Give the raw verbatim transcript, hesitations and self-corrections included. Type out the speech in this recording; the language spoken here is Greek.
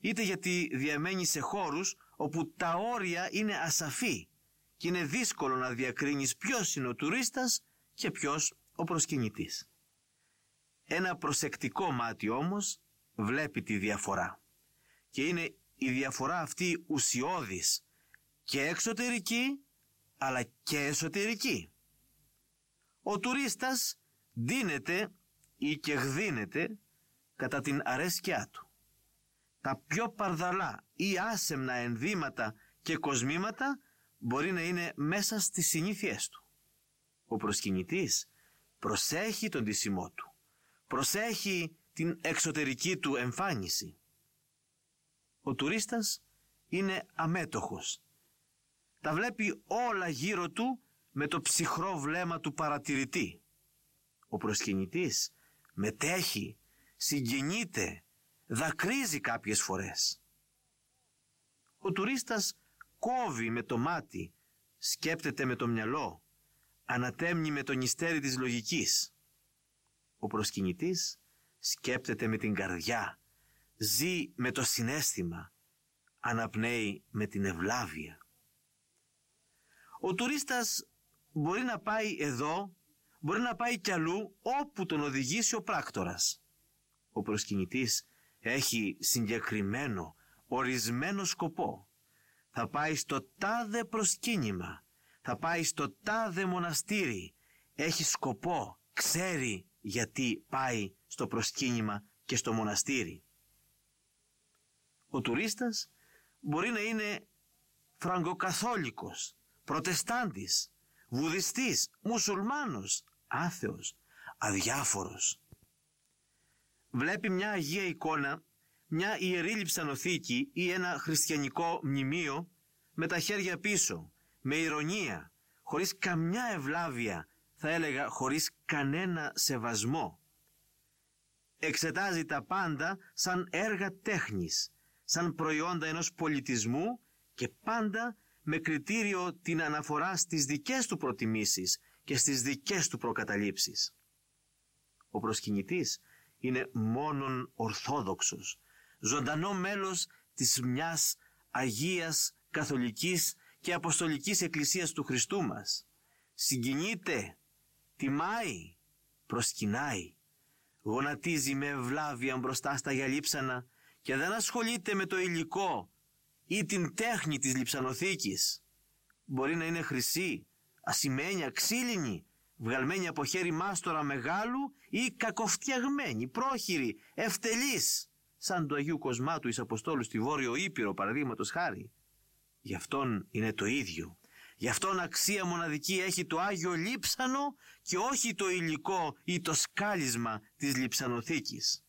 είτε γιατί διαμένει σε χώρους όπου τα όρια είναι ασαφή και είναι δύσκολο να διακρίνεις ποιος είναι ο τουρίστας και ποιος ο προσκυνητής. Ένα προσεκτικό μάτι όμως βλέπει τη διαφορά και είναι η διαφορά αυτή ουσιώδης και εξωτερική αλλά και εσωτερική. Ο τουρίστας ντύνεται ή και γδύνεται κατά την αρέσκειά του. Τα πιο παρδαλά ή άσεμνα ενδύματα και κοσμήματα μπορεί να είναι μέσα στις συνήθειές του. Ο προσκυνητής προσέχει τον ντύσιμό του, προσέχει την εξωτερική του εμφάνιση. Ο τουρίστας είναι αμέτωχος. Τα βλέπει όλα γύρω του με το ψυχρό βλέμμα του παρατηρητή. Ο προσκυνητής μετέχει, συγκινείται, δακρύζει κάποιες φορές. Ο τουρίστας κόβει με το μάτι, σκέπτεται με το μυαλό, ανατέμνει με το νηστέρι της λογικής. Ο προσκυνητής σκέπτεται με την καρδιά, ζει με το συναίσθημα, αναπνέει με την ευλάβεια. Ο τουρίστας μπορεί να πάει εδώ, μπορεί να πάει κι αλλού όπου τον οδηγήσει ο πράκτορας. Ο προσκυνητής έχει συγκεκριμένο, ορισμένο σκοπό. Θα πάει στο τάδε προσκύνημα, θα πάει στο τάδε μοναστήρι. Έχει σκοπό, ξέρει γιατί πάει στο προσκύνημα και στο μοναστήρι. Ο τουρίστας μπορεί να είναι φραγκοκαθόλικος, προτεστάντης, βουδιστής, μουσουλμάνος, άθεος, αδιάφορος. Βλέπει μια αγία εικόνα, μια ιερή λειψανοθήκη ή ένα χριστιανικό μνημείο με τα χέρια πίσω, με ηρωνία, χωρίς καμιά ευλάβεια, θα έλεγα χωρίς κανένα σεβασμό. Εξετάζει τα πάντα σαν έργα τέχνης, σαν προϊόντα ενός πολιτισμού και πάντα με κριτήριο την αναφορά στις δικές του προτιμήσεις και στις δικές του προκαταλήψεις. Ο προσκυνητής είναι μόνον ορθόδοξος, ζωντανό μέλος της μιας Αγίας Καθολικής και Αποστολικής Εκκλησίας του Χριστού μας. Συγκινείται, τιμάει, προσκυνάει, γονατίζει με ευλάβεια μπροστά στα γιαλίψανα και δεν ασχολείται με το υλικό ή την τέχνη της λειψανοθήκης. Μπορεί να είναι χρυσή, ασημένια, ξύλινη, βγαλμένη από χέρι μάστορα μεγάλου ή κακοφτιαγμένη, πρόχειρη, ευτελής, σαν του Αγίου Κοσμάτου εις Αποστόλου στη Βόρειο Ήπειρο παραδείγματος χάρη. Γι' αυτόν είναι το ίδιο. Γι' αυτόν αξία μοναδική έχει το Άγιο Λείψανο και όχι το υλικό ή το σκάλισμα της λειψανοθήκης.